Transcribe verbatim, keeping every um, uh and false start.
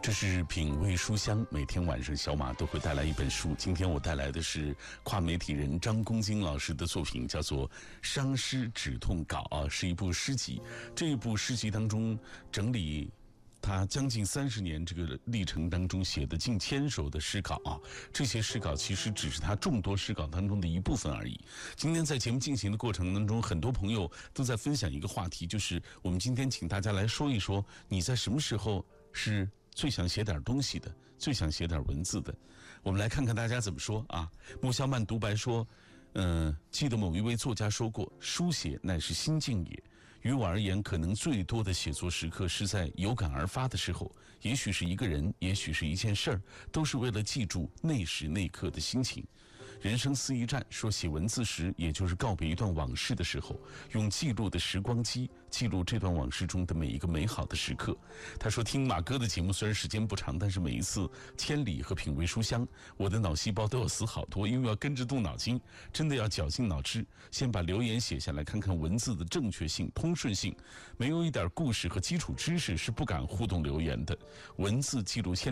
这是品味书香，每天晚上小马都会带来一本书。今天我带来的是跨媒体人张公金老师的作品，叫做《伤诗止痛稿》啊，是一部诗集。这一部诗集当中整理他将近三十年这个历程当中写的近千首的诗稿啊，这些诗稿其实只是他众多诗稿当中的一部分而已。今天在节目进行的过程当中，很多朋友都在分享一个话题，就是我们今天请大家来说一说，你在什么时候是最想写点东西的，最想写点文字的。我们来看看大家怎么说啊。莫肖曼独白说，嗯、呃，记得某一位作家说过，书写乃是心境也。于我而言，可能最多的写作时刻是在有感而发的时候，也许是一个人，也许是一件事儿，都是为了记住那时那刻的心情。人生似一站，说写文字时，也就是告别一段往事的时候，用记录的时光机记录这段往事中的每一个美好的时刻。他说，听马哥的节目虽然时间不长，但是每一次千里和品味书香，我的脑细胞都要死好多，因为要跟着动脑筋，真的要绞尽脑汁，先把留言写下来，看看文字的正确性、通顺性。没有一点故事和基础知识是不敢互动留言的。文字记录千